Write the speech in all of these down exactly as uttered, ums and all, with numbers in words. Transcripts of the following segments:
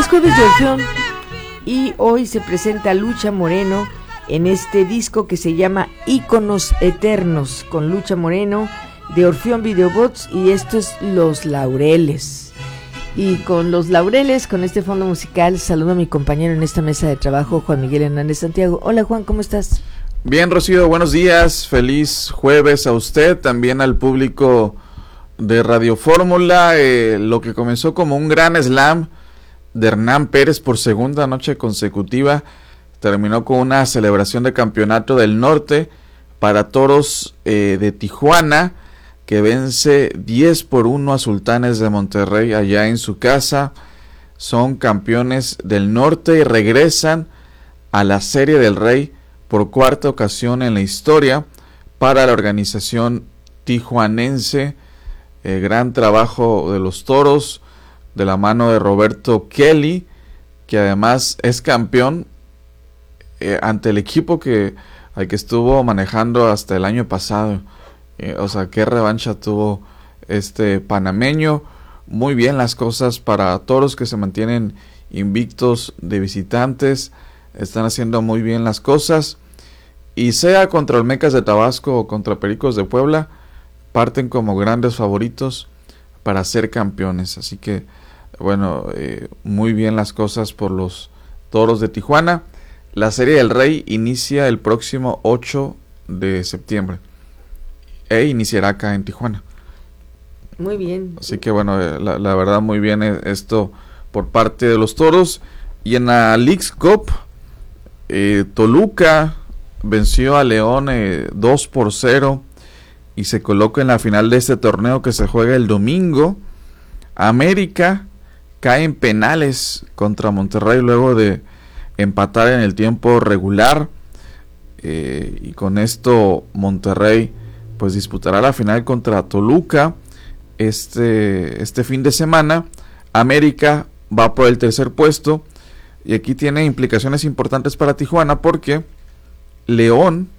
Es jueves de Orfeón y hoy se presenta Lucha Moreno en este disco que se llama Íconos Eternos, con Lucha Moreno de Orfeón Videobots, y esto es Los Laureles. Y con Los Laureles, con este fondo musical, saludo a mi compañero en esta mesa de trabajo, Juan Miguel Hernández Santiago. Hola Juan, ¿cómo estás? Bien, Rocío, buenos días, feliz jueves a usted, también al público de Radio Fórmula. Eh, lo que comenzó como un gran slam de Hernán Pérez por segunda noche consecutiva terminó con una celebración de campeonato del norte para Toros eh, de Tijuana, que vence diez por uno a Sultanes de Monterrey allá en su casa. Son campeones del norte y regresan a la Serie del Rey por cuarta ocasión en la historia para la organización tijuanense. Eh, gran trabajo de los Toros de la mano de Roberto Kelly, que además es campeón eh, ante el equipo que al que estuvo manejando hasta el año pasado. Eh, o sea, qué revancha tuvo este panameño. Muy bien las cosas para Toros, que se mantienen invictos de visitantes. Están haciendo muy bien las cosas. Y sea contra Olmecas de Tabasco o contra Pericos de Puebla, parten como grandes favoritos para ser campeones. Así que, bueno, eh, muy bien las cosas por los Toros de Tijuana. La Serie del Rey inicia el próximo ocho de septiembre. E iniciará acá en Tijuana. Muy bien. Así que bueno, eh, la, la verdad muy bien esto por parte de los Toros. Y en la Leagues Cup, eh, Toluca venció a León eh, dos por cero y se coloca en la final de este torneo que se juega el domingo. América cae en penales contra Monterrey luego de empatar en el tiempo regular, eh, y con esto Monterrey pues disputará la final contra Toluca este, este fin de semana. América va por el tercer puesto y aquí tiene implicaciones importantes para Tijuana, porque León,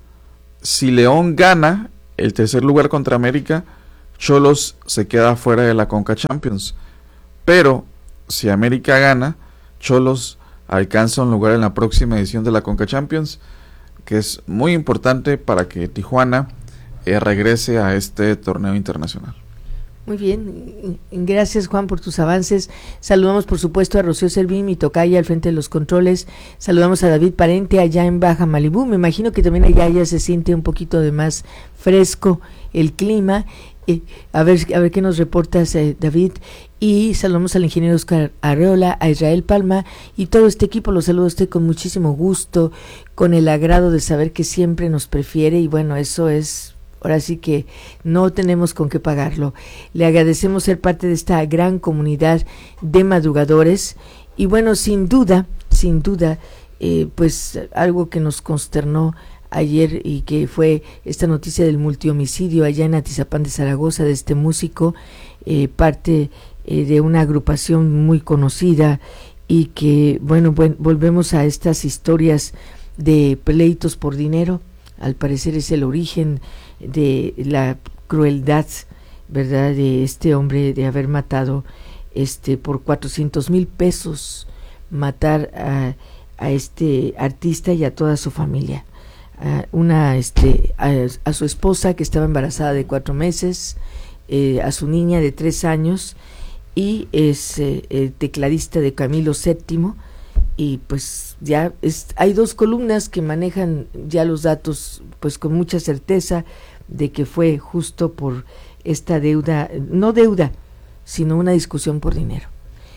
si León gana el tercer lugar contra América, Xolos se queda fuera de la Conca Champions. Pero si América gana, Xolos alcanza un lugar en la próxima edición de la Conca Champions, que es muy importante para que Tijuana eh, regrese a este torneo internacional. Muy bien, gracias Juan por tus avances. Saludamos por supuesto a Rocío Servín, mi tocaya al frente de los controles. Saludamos a David Parente allá en Baja Malibú. Me imagino que también allá ya se siente un poquito de más fresco el clima. Eh, a ver, a ver qué nos reportas, eh, David. Y saludamos al ingeniero Oscar Arreola, a Israel Palma y todo este equipo. Los saludo a usted con muchísimo gusto, con el agrado de saber que siempre nos prefiere, y bueno, eso es, ahora sí que no tenemos con qué pagarlo. Le agradecemos ser parte de esta gran comunidad de madrugadores. Y bueno, sin duda, sin duda, eh, pues algo que nos consternó ayer, y que fue esta noticia del multihomicidio allá en Atizapán de Zaragoza de este músico, eh, parte eh, de una agrupación muy conocida, y que bueno, bueno, volvemos a estas historias de pleitos por dinero. Al parecer es el origen de la crueldad, ¿verdad?, de este hombre, de haber matado este por cuatrocientos mil pesos, matar a, a este artista y a toda su familia. A una este a, a su esposa, que estaba embarazada de cuatro meses, eh, a su niña de tres años, y es eh, el tecladista de Camilo séptimo. Y pues ya es, hay dos columnas que manejan ya los datos pues con mucha certeza de que fue justo por esta deuda, no deuda, sino una discusión por dinero.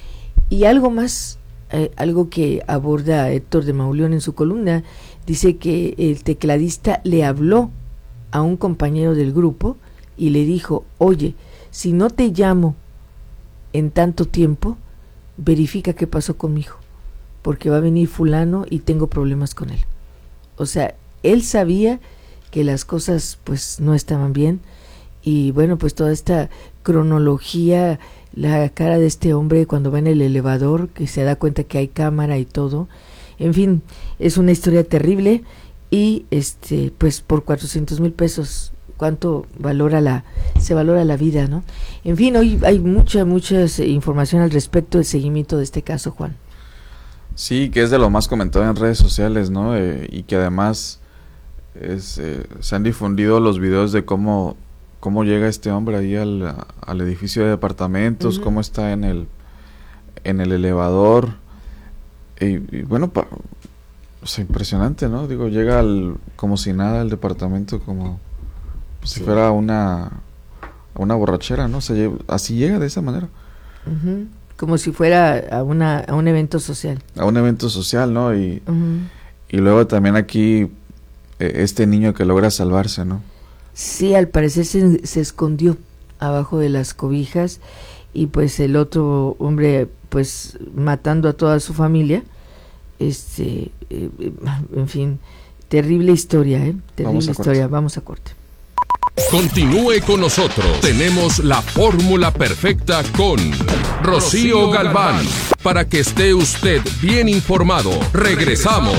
Y algo más, eh, algo que aborda Héctor de Mauleón en su columna, dice que el tecladista le habló a un compañero del grupo y le dijo: oye, si no te llamo en tanto tiempo, verifica qué pasó con mi hijo, porque va a venir fulano y tengo problemas con él. O sea, él sabía que las cosas pues no estaban bien, y bueno, pues toda esta cronología, la cara de este hombre cuando va en el elevador, que se da cuenta que hay cámara y todo, en fin, es una historia terrible. Y este pues por cuatrocientos mil pesos cuánto valora la, se valora la vida, ¿no? En fin, hoy hay mucha, mucha información al respecto del seguimiento de este caso, Juan. Sí, que es de lo más comentado en redes sociales, ¿no? Eh, y que además es, eh, se han difundido los videos de cómo, cómo llega este hombre ahí al, al edificio de departamentos, uh-huh. cómo está en el, en el elevador. Y, y bueno, pa, o sea, impresionante, ¿no? Digo, llega al, como si nada al departamento, como sí. si fuera una, una borrachera, ¿no? Se, así llega de esa manera. Uh-huh. Como si fuera a una a un evento social. A un evento social, ¿no? Y, uh-huh. y luego también aquí eh, este niño que logra salvarse, ¿no? Sí, al parecer se, se escondió abajo de las cobijas y pues el otro hombre pues matando a toda su familia. Este, eh, en fin, terrible historia, ¿eh? Terrible Vamos historia. Corte. Vamos a corte. Continúe con nosotros. Tenemos la fórmula perfecta con Rocío Galván. Para que esté usted bien informado. Regresamos.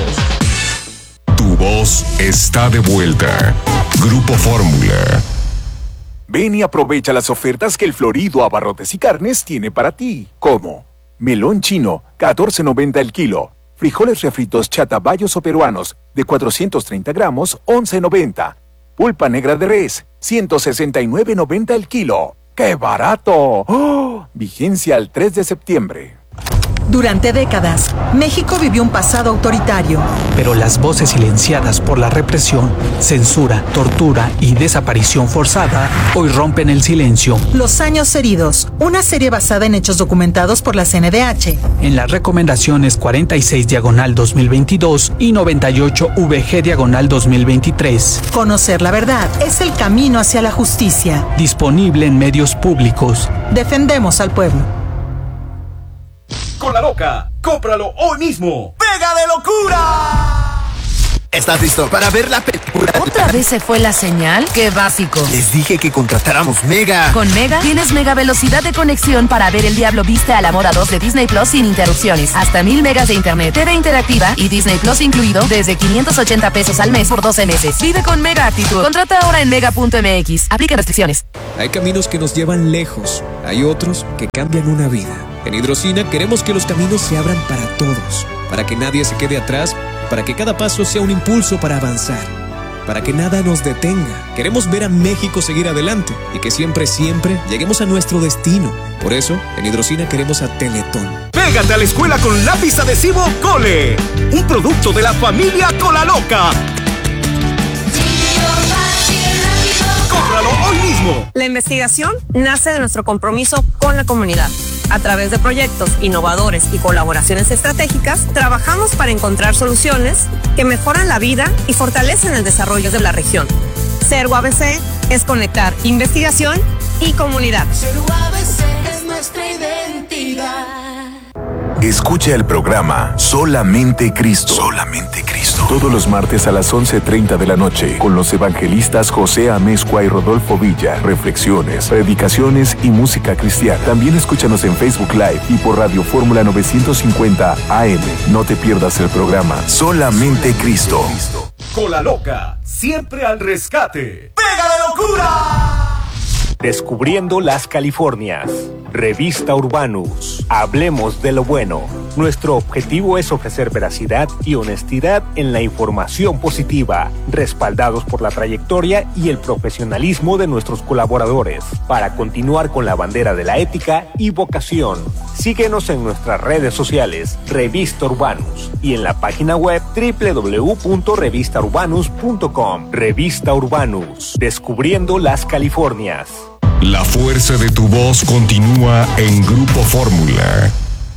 Tu voz está de vuelta. Grupo Fórmula. Ven y aprovecha las ofertas que el Florido Abarrotes y Carnes tiene para ti. Como melón chino, catorce noventa el kilo. Frijoles refritos chatabayos o peruanos de cuatrocientos treinta gramos, once noventa. Pulpa negra de res, ciento sesenta y nueve noventa el kilo. ¡Qué barato! ¡Oh! Vigencia al tres de septiembre. Durante décadas, México vivió un pasado autoritario. Pero las voces silenciadas por la represión, censura, tortura y desaparición forzada hoy rompen el silencio. Los años heridos, una serie basada en hechos documentados por la C N D H. En las recomendaciones cuarenta y seis diagonal dos mil veintidós y noventa y ocho V G diagonal dos mil veintitrés. Conocer la verdad es el camino hacia la justicia. Disponible en medios públicos. Defendemos al pueblo. Con la loca, cómpralo hoy mismo. ¡Pega de locura! ¿Estás listo para ver la película? ¿Otra vez se fue la señal? ¡Qué básico! Les dije que contratáramos Mega. Con Mega tienes mega velocidad de conexión para ver El Diablo Viste a la Moda dos de Disney Plus sin interrupciones. Hasta mil megas de internet, T V interactiva y Disney Plus incluido desde quinientos ochenta pesos al mes por doce meses. Vive con Mega Actitud. Contrata ahora en mega punto m x. Aplica restricciones. Hay caminos que nos llevan lejos. Hay otros que cambian una vida. En Hidrocina queremos que los caminos se abran para todos. Para que nadie se quede atrás. Para que cada paso sea un impulso para avanzar, para que nada nos detenga. Queremos ver a México seguir adelante y que siempre, siempre lleguemos a nuestro destino. Por eso, en Hidrocina queremos a Teletón. Pégate a la escuela con lápiz adhesivo Cole, un producto de la familia Cola Loca. ¡Cómpralo hoy mismo! La investigación nace de nuestro compromiso con la comunidad. A través de proyectos innovadores y colaboraciones estratégicas, trabajamos para encontrar soluciones que mejoran la vida y fortalecen el desarrollo de la región. Cergo A B C es conectar investigación y comunidad. Cergo A B C es nuestra identidad. Escucha el programa Solamente Cristo. Solamente Cristo. Todos los martes a las once treinta de la noche con los evangelistas José Amezcua y Rodolfo Villa. Reflexiones, predicaciones y música cristiana. También escúchanos en Facebook Live y por Radio Fórmula novecientos cincuenta A M. No te pierdas el programa Solamente Cristo. Cola Loca, siempre al rescate. ¡Pega de locura! Descubriendo las Californias. Revista Urbanus. Hablemos de lo bueno. Nuestro objetivo es ofrecer veracidad y honestidad en la información positiva, respaldados por la trayectoria y el profesionalismo de nuestros colaboradores, para continuar con la bandera de la ética y vocación. Síguenos en nuestras redes sociales, Revista Urbanus, y en la página web doble u doble u doble u punto revista urbanus punto com. Revista Urbanus. Descubriendo las Californias. La fuerza de tu voz continúa en Grupo Fórmula.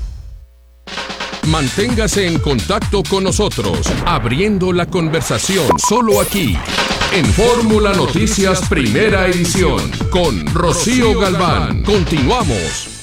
Manténgase en contacto con nosotros, abriendo la conversación solo aquí, en Fórmula Noticias Primera Edición, con Rocío Galván. Continuamos.